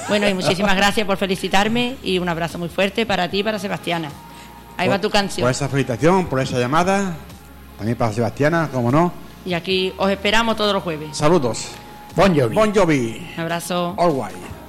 Bueno, y muchísimas gracias por felicitarme y un abrazo muy fuerte para ti y para Sebastiana. Ahí va tu canción. Por esa felicitación, por esa llamada, también para Sebastiana, como no. Y aquí os esperamos todos los jueves. Saludos. Bon Jovi. Bon Jovi. Un abrazo. All right.